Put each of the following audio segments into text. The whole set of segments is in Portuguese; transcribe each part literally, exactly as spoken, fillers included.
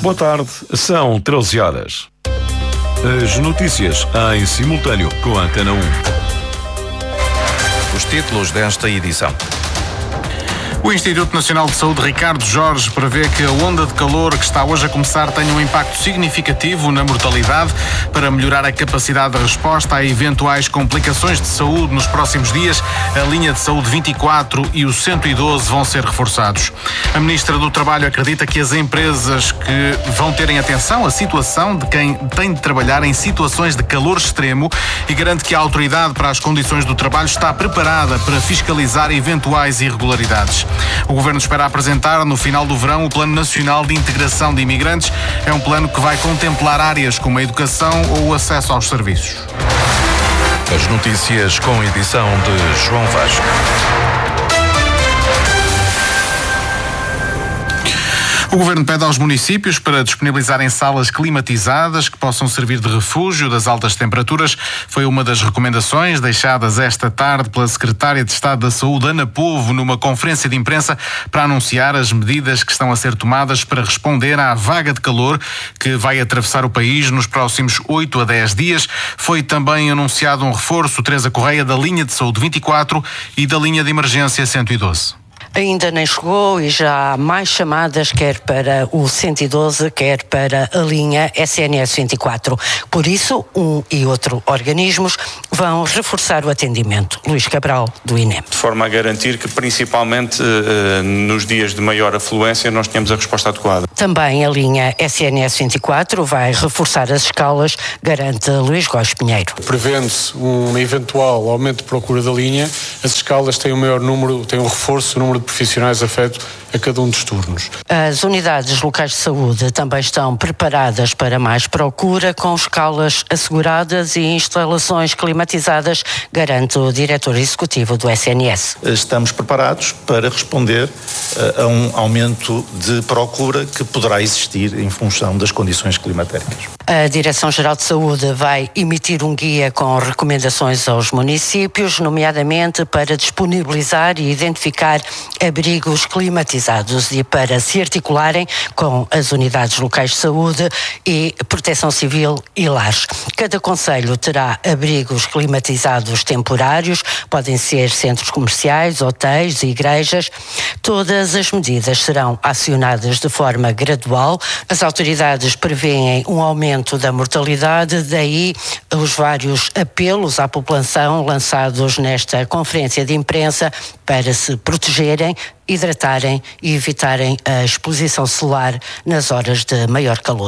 Boa tarde, são treze horas. As notícias em simultâneo com a Antena um. Os títulos desta edição. O Instituto Nacional de Saúde Ricardo Jorge prevê que a onda de calor que está hoje a começar tenha um impacto significativo na mortalidade. Para melhorar a capacidade de resposta a eventuais complicações de saúde nos próximos dias, a linha de saúde vinte e quatro e o cento e doze vão ser reforçados. A Ministra do Trabalho acredita que as empresas que vão terem atenção à situação de quem tem de trabalhar em situações de calor extremo e garante que a Autoridade para as Condições do Trabalho está preparada para fiscalizar eventuais irregularidades. O Governo espera apresentar no final do verão o Plano Nacional de Integração de Imigrantes. É um plano que vai contemplar áreas como a educação ou o acesso aos serviços. As notícias com edição de João Vaz. O Governo pede aos municípios para disponibilizarem salas climatizadas que possam servir de refúgio das altas temperaturas. Foi uma das recomendações deixadas esta tarde pela Secretária de Estado da Saúde, Ana Povo, numa conferência de imprensa para anunciar as medidas que estão a ser tomadas para responder à vaga de calor que vai atravessar o país nos próximos oito a dez dias. Foi também anunciado um reforço, Teresa Correia, da linha de saúde vinte e quatro e da linha de emergência cento e doze. Ainda nem chegou e já há mais chamadas, quer para o cento e doze, quer para a linha S N S vinte e quatro. Por isso, um e outro organismos vão reforçar o atendimento. Luís Cabral, do I N E M. De forma a garantir que, principalmente uh, nos dias de maior afluência, nós tenhamos a resposta adequada. Também a linha S N S vinte e quatro vai reforçar as escalas, garante Luís Góes Pinheiro. Prevendo-se um eventual aumento de procura da linha, as escalas têm o maior número, têm um reforço, o número de profissionais afeto a cada um dos turnos. As unidades locais de saúde também estão preparadas para mais procura, com escalas asseguradas e instalações climatizadas, garante o diretor executivo do S N S. Estamos preparados para responder uh, a um aumento de procura que poderá existir em função das condições climatéricas. A Direção-Geral de Saúde vai emitir um guia com recomendações aos municípios, nomeadamente para disponibilizar e identificar abrigos climatizados e para se articularem com as unidades locais de saúde e proteção civil e lares. Cada concelho terá abrigos climatizados temporários, podem ser centros comerciais, hotéis e igrejas. Todas as medidas serão acionadas de forma gradual. As autoridades prevêem um aumento da mortalidade, daí os vários apelos à população lançados nesta conferência de imprensa para se protegerem, hidratarem e evitarem a exposição solar nas horas de maior calor.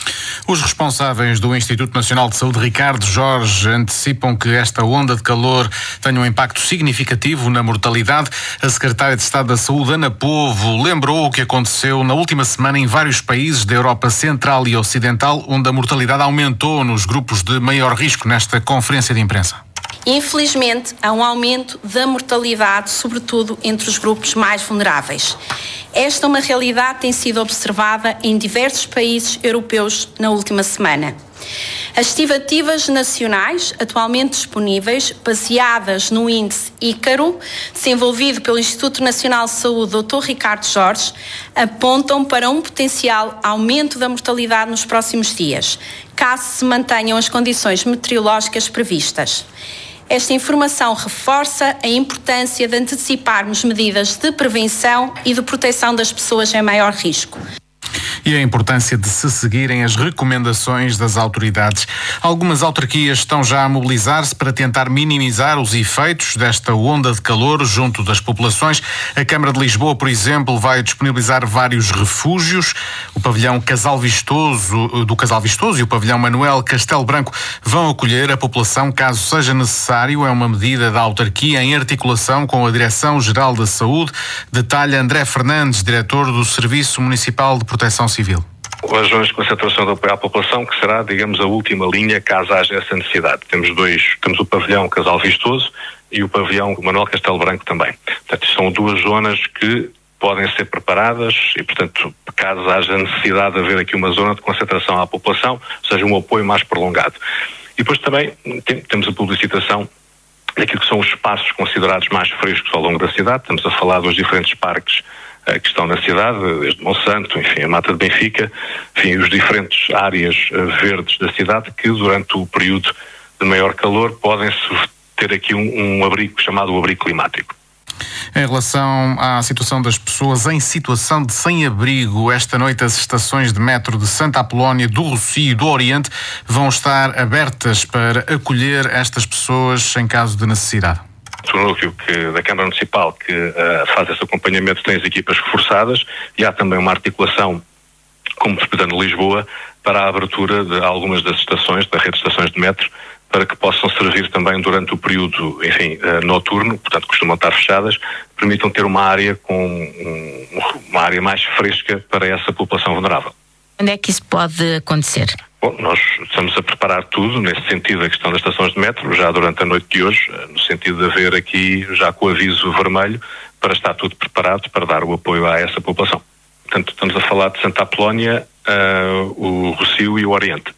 Os responsáveis do Instituto Nacional de Saúde, Ricardo Jorge, antecipam que esta onda de calor tenha um impacto significativo na mortalidade. A Secretária de Estado da Saúde, Ana Povo, lembrou o que aconteceu na última semana em vários países da Europa Central e Ocidental, onde a mortalidade aumentou nos grupos de maior risco, nesta conferência de imprensa. Infelizmente, há um aumento da mortalidade, sobretudo entre os grupos mais vulneráveis. Esta é uma realidade que tem sido observada em diversos países europeus na última semana. As estimativas nacionais atualmente disponíveis, baseadas no índice Ícaro, desenvolvido pelo Instituto Nacional de Saúde, doutor Ricardo Jorge, apontam para um potencial aumento da mortalidade nos próximos dias, caso se mantenham as condições meteorológicas previstas. Esta informação reforça a importância de anteciparmos medidas de prevenção e de proteção das pessoas em maior risco. E a importância de se seguirem as recomendações das autoridades. Algumas autarquias estão já a mobilizar-se para tentar minimizar os efeitos desta onda de calor junto das populações. A Câmara de Lisboa, por exemplo, vai disponibilizar vários refúgios. O pavilhão Casal Vistoso, do Casal Vistoso e o pavilhão Manuel Castelo Branco vão acolher a população caso seja necessário. É uma medida da autarquia em articulação com a Direção-Geral da Saúde. Detalha André Fernandes, diretor do Serviço Municipal de Proteção Civil. As zonas de concentração de apoio à população, que será, digamos, a última linha caso haja essa necessidade. Temos dois, temos o pavilhão Casal Vistoso e o pavilhão Manuel Castelo Branco também. Portanto, são duas zonas que podem ser preparadas e, portanto, caso haja necessidade de haver aqui uma zona de concentração à população, ou seja, um apoio mais prolongado. E depois também tem, temos a publicitação daquilo que são os espaços considerados mais frescos ao longo da cidade. Estamos a falar dos diferentes parques uh, que estão na cidade, desde Monsanto, enfim, a Mata de Benfica, enfim, os diferentes áreas uh, verdes da cidade que durante o período de maior calor podem ter aqui um, um abrigo chamado o abrigo climático. Em relação à situação das pessoas em situação de sem-abrigo, esta noite as estações de metro de Santa Apolónia, do Rossio e do Oriente vão estar abertas para acolher estas pessoas em caso de necessidade. O núcleo que, da Câmara Municipal que uh, faz esse acompanhamento tem as equipas reforçadas e há também uma articulação com o Metropolitano de Lisboa para a abertura de algumas das estações, da rede de estações de metro, para que possam servir também durante o período, enfim, uh, noturno, portanto costumam estar fechadas, permitam ter uma área com um, uma área mais fresca para essa população vulnerável. Onde é que isso pode acontecer? Bom, nós estamos a preparar tudo, nesse sentido, a questão das estações de metro, já durante a noite de hoje, no sentido de haver aqui, já com o aviso vermelho, para estar tudo preparado para dar o apoio a essa população. Portanto, estamos a falar de Santa Apolónia, uh, o Rossio e o Oriente.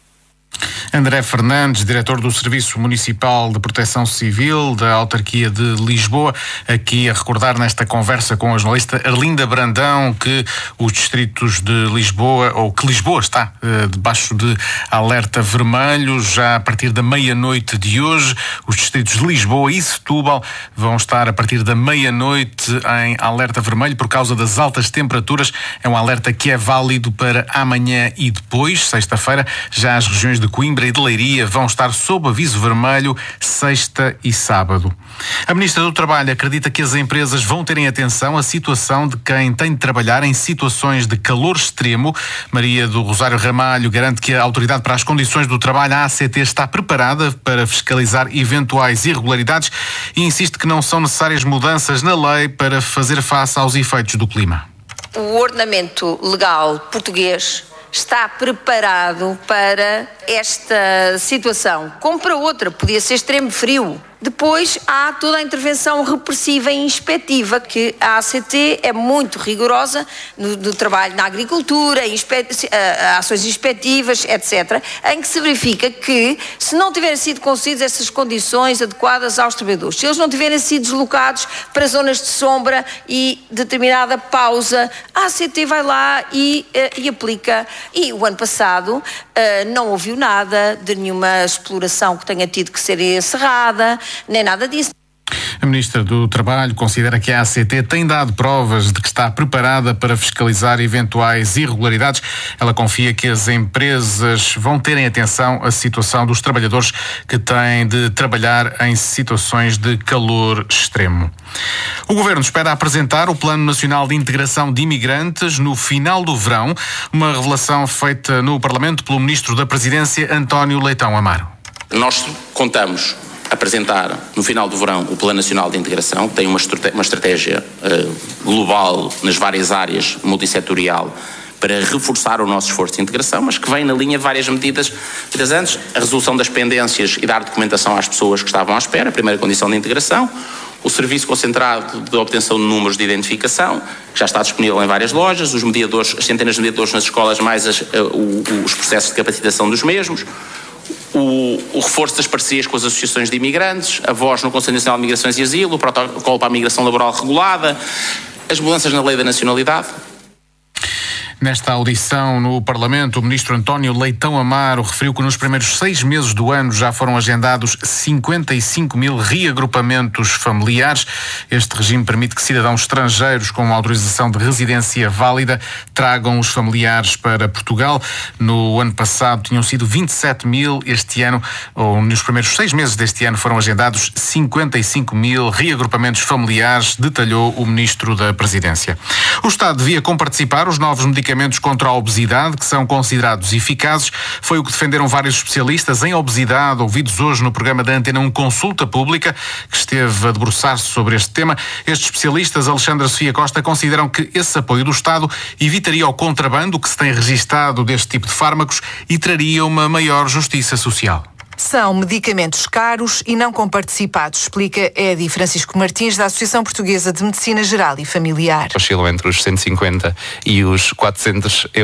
André Fernandes, diretor do Serviço Municipal de Proteção Civil da Autarquia de Lisboa, aqui a recordar nesta conversa com a jornalista Arlinda Brandão que os distritos de Lisboa, ou que Lisboa está eh, debaixo de alerta vermelho, já a partir da meia-noite de hoje. Os distritos de Lisboa e Setúbal vão estar a partir da meia-noite em alerta vermelho por causa das altas temperaturas. É um alerta que é válido para amanhã e depois, sexta-feira. Já as regiões de Coimbra e de Leiria vão estar sob aviso vermelho sexta e sábado. A Ministra do Trabalho acredita que as empresas vão terem atenção à situação de quem tem de trabalhar em situações de calor extremo. Maria do Rosário Ramalho garante que a Autoridade para as Condições do Trabalho, a A C T, está preparada para fiscalizar eventuais irregularidades e insiste que não são necessárias mudanças na lei para fazer face aos efeitos do clima. O ordenamento legal português está preparado para esta situação, como para outra, podia ser extremo frio. Depois há toda a intervenção repressiva e inspectiva, que a A C T é muito rigorosa no, no trabalho na agricultura, inspe, uh, ações inspectivas, etcétera, em que se verifica que, se não tiverem sido concedidas essas condições adequadas aos trabalhadores, se eles não tiverem sido deslocados para zonas de sombra e determinada pausa, a A C T vai lá e, uh, e aplica. E o ano passado uh, não ouviu nada de nenhuma exploração que tenha tido que ser encerrada, nem nada disso. A Ministra do Trabalho considera que a A C T tem dado provas de que está preparada para fiscalizar eventuais irregularidades. Ela confia que as empresas vão terem atenção à situação dos trabalhadores que têm de trabalhar em situações de calor extremo. O Governo espera apresentar o Plano Nacional de Integração de Imigrantes no final do verão, uma revelação feita no Parlamento pelo Ministro da Presidência, António Leitão Amaro. Nós contamos apresentar no final do verão o Plano Nacional de Integração, que tem uma, estrate- uma estratégia uh, global nas várias áreas, multissetorial, para reforçar o nosso esforço de integração, mas que vem na linha de várias medidas feitas antes, a resolução das pendências e dar documentação às pessoas que estavam à espera, a primeira condição de integração, o serviço concentrado de obtenção de números de identificação, que já está disponível em várias lojas, os mediadores, as centenas de mediadores nas escolas, mais as, uh, o, os processos de capacitação dos mesmos, O, o reforço das parcerias com as associações de imigrantes, a voz no Conselho Nacional de Migrações e Asilo, o protocolo para a migração laboral regulada, as mudanças na lei da nacionalidade. Nesta audição no Parlamento, o Ministro António Leitão Amaro referiu que nos primeiros seis meses do ano já foram agendados cinquenta e cinco mil reagrupamentos familiares. Este regime permite que cidadãos estrangeiros com uma autorização de residência válida tragam os familiares para Portugal. No ano passado tinham sido vinte e sete mil, este ano, ou nos primeiros seis meses deste ano, foram agendados cinquenta e cinco mil reagrupamentos familiares, detalhou o Ministro da Presidência. O Estado devia comparticipar os novos medicamentos contra a obesidade, que são considerados eficazes. Foi o que defenderam vários especialistas em obesidade, ouvidos hoje no programa da Antena um Consulta Pública, que esteve a debruçar-se sobre este tema. Estes especialistas, Alexandra Sofia Costa, consideram que esse apoio do Estado evitaria o contrabando que se tem registado deste tipo de fármacos e traria uma maior justiça social. São medicamentos caros e não comparticipados, explica Edi Francisco Martins, da Associação Portuguesa de Medicina Geral e Familiar. Oscilam entre os cento e cinquenta e os quatrocentos euros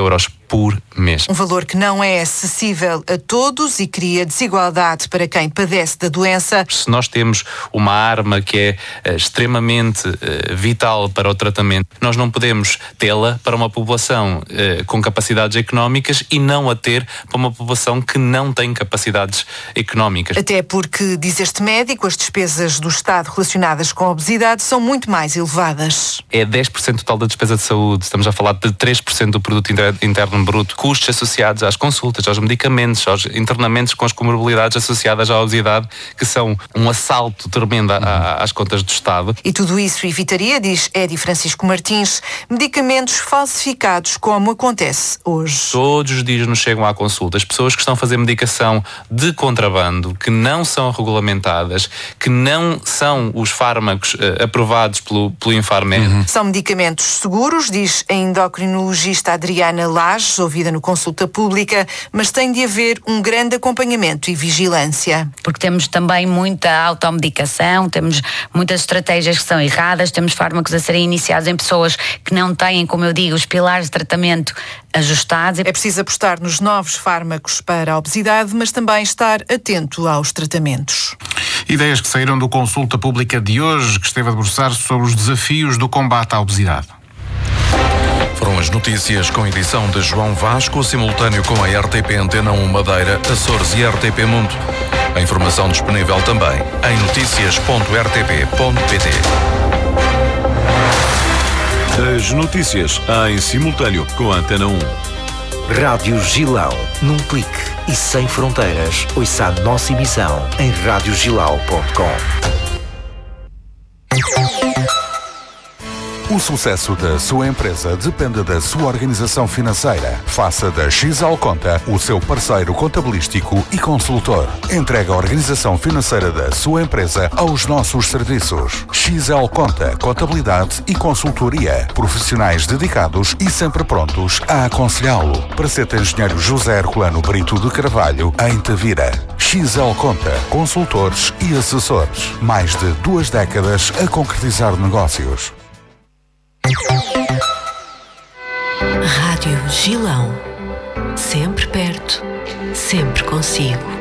por mês. Um valor que não é acessível a todos e cria desigualdade para quem padece da doença. Se nós temos uma arma que é uh, extremamente uh, vital para o tratamento, nós não podemos tê-la para uma população uh, com capacidades económicas e não a ter para uma população que não tem capacidades económicas. Até porque, diz este médico, as despesas do Estado relacionadas com a obesidade são muito mais elevadas. É dez por cento total da despesa de saúde, estamos a falar de três por cento do produto interno bruto, custos associados às consultas, aos medicamentos, aos internamentos com as comorbilidades associadas à obesidade, que são um assalto tremendo a, às contas do Estado. E tudo isso evitaria, diz Edi Francisco Martins, medicamentos falsificados, como acontece hoje. Todos os dias nos chegam à consulta as pessoas que estão a fazer medicação de contrabando, que não são regulamentadas, que não são os fármacos uh, aprovados pelo, pelo Infarmed. Uhum. São medicamentos seguros, diz a endocrinologista Adriana Lages, ouvida no Consulta Pública, mas tem de haver um grande acompanhamento e vigilância. Porque temos também muita automedicação, temos muitas estratégias que são erradas, temos fármacos a serem iniciados em pessoas que não têm, como eu digo, os pilares de tratamento ajustados. É preciso apostar nos novos fármacos para a obesidade, mas também estar atento aos tratamentos. Ideias que saíram do Consulta Pública de hoje, que esteve a debruçar-se sobre os desafios do combate à obesidade. Foram as notícias com edição de João Vasco, simultâneo com a R T P Antena um Madeira, Açores e R T P Mundo. A informação disponível também em noticias ponto r t p ponto p t. As notícias em simultâneo com a Antena um. Rádio Gilão, num clique e sem fronteiras. Ouça a nossa emissão em rádio gilau ponto com. O sucesso da sua empresa depende da sua organização financeira. Faça da X L Conta o seu parceiro contabilístico e consultor. Entregue a organização financeira da sua empresa aos nossos serviços. X L Conta, contabilidade e consultoria. Profissionais dedicados e sempre prontos a aconselhá-lo. Praceta Engenheiro José Herculano Brito de Carvalho, em Tavira. X L Conta, consultores e assessores. Mais de duas décadas a concretizar negócios. Rádio Gilão. Sempre perto, sempre consigo.